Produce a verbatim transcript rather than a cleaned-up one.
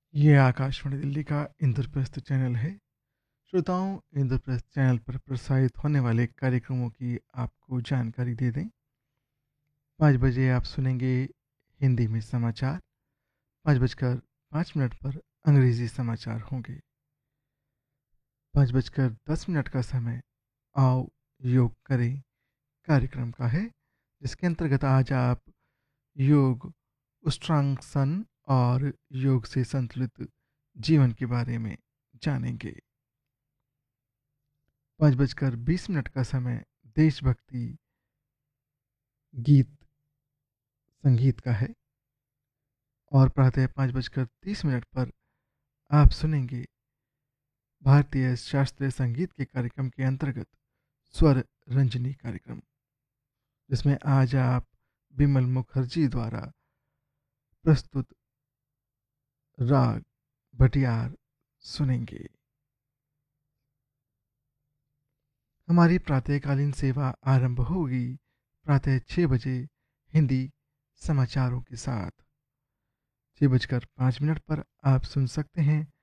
ये आकाशवाणी दिल्ली का इंद्रप्रस्थ चैनल है। श्रोताओं, इंद्रप्रस्थ चैनल पर प्रसारित होने वाले कार्यक्रमों की आपको जानकारी दे दें। पाँच बजे आप सुनेंगे हिंदी में समाचार। पाँच बजकर पाँच मिनट पर अंग्रेजी समाचार होंगे। पाँच बजकर दस मिनट का समय आओ योग करें कार्यक्रम का है, जिसके अंतर्गत आज आप योग, उष्ट्रांगसन और योग से संतुलित जीवन के बारे में जानेंगे। पाँच बजकर बीस मिनट का समय देशभक्ति गीत संगीत का है और प्रातः पाँच बजकर तीस मिनट पर आप सुनेंगे भारतीय शास्त्रीय संगीत के कार्यक्रम के अंतर्गत स्वर रंजनी कार्यक्रम, जिसमें आज आप बिमल मुखर्जी द्वारा प्रस्तुत राग भटियार सुनेंगे। हमारी प्रातःकालीन सेवा आरंभ होगी प्रातः छः बजे हिंदी समाचारों के साथ। छः बजकर पाँच मिनट पर आप सुन सकते हैं